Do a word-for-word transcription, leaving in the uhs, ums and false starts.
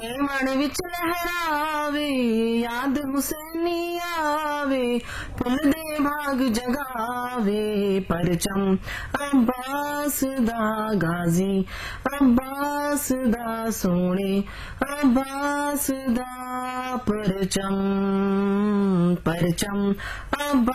मन विच लहरावे, याद हुसैनी आवे, पुल दे भाग जगावे। परचम अब्बास दा गाजी, अब्बास दा सोने, अब्बास दा परचम, परचम अब्बास